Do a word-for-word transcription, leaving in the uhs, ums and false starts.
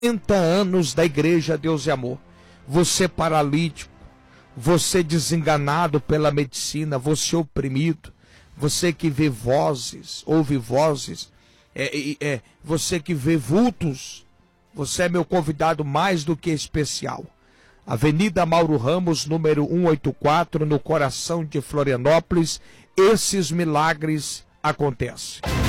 trinta anos da Igreja Deus e Amor. Você paralítico, você desenganado pela medicina, você oprimido, você que vê vozes, ouve vozes, é, é, você que vê vultos, você é meu convidado mais do que especial. Avenida Mauro Ramos, número cento e oitenta e quatro, no coração de Florianópolis, esses milagres acontecem.